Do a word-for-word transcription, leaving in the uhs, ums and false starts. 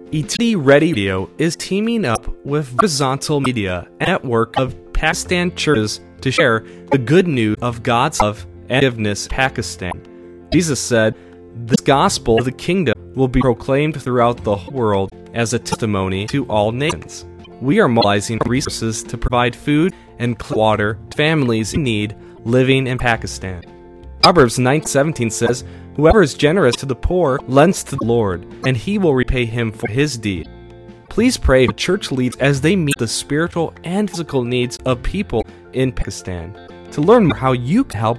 E T Ready Radio is teaming up with Horizontal Media, a network of Pakistan churches, to share the good news of God's love and forgiveness in Pakistan. Jesus said, "This gospel of the kingdom will be proclaimed throughout the whole world as a testimony to all nations." We are mobilizing resources to provide food and clean water to families in need living in Pakistan. Proverbs nine seventeen says, "Whoever is generous to the poor lends to the Lord, and he will repay him for his deed." Please pray for church leaders as they meet the spiritual and physical needs of people in Pakistan. To learn more how you can help